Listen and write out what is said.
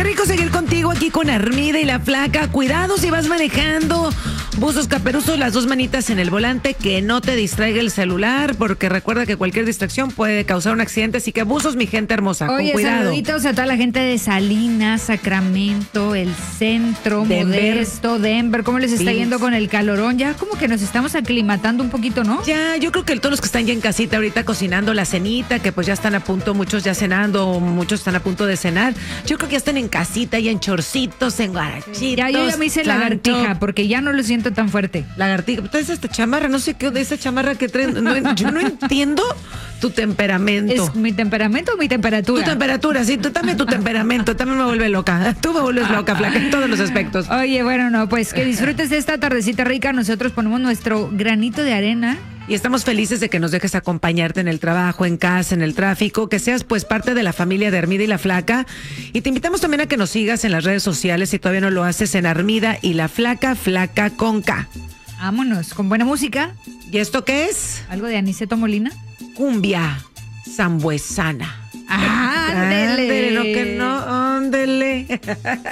Qué rico seguir contigo aquí con Armida y la Flaca. Cuidado si vas manejando. Buzos, caperuzos, las dos manitas en el volante, que no te distraiga el celular, porque recuerda que cualquier distracción puede causar un accidente, así que buzos, mi gente hermosa, Oye, con cuidado. saluditos a toda la gente de Salinas, Sacramento, el centro, Denver. Modesto, Denver. ¿Cómo les está Phoenix. yendo con el calorón? Ya como que nos estamos aclimatando un poquito, ¿no? Ya, yo creo que todos los que están ya en casita ahorita cocinando la cenita, que pues ya están a punto, muchos ya cenando, muchos están a punto de cenar. Yo creo que ya están en casita, ya en chorcitos, en guarachitos. Ya yo ya me hice tanto. lagartija porque ya no lo siento tan fuerte. Lagartija, entonces esta chamarra, no sé qué de esa chamarra que traen, yo no entiendo tu temperamento. ¿Es mi temperamento o mi temperatura? Tu temperatura, sí, tú también tu temperamento, también me vuelve loca. Tú me vuelves loca, Flaca, en todos los aspectos. Oye, bueno, no, pues que disfrutes de esta tardecita rica. Nosotros ponemos nuestro granito de arena. Y estamos felices de que nos dejes acompañarte en el trabajo, en casa, en el tráfico, que seas pues parte de la familia de Armida y la Flaca. Y te invitamos también a que nos sigas en las redes sociales, si todavía no lo haces, en Armida y la Flaca, Flaca con K. Vámonos, con buena música. ¿Y esto qué es? Algo de Aniceto Molina. Cumbia zambuesana. ¡Ándele! Ándele, no que no, ándele.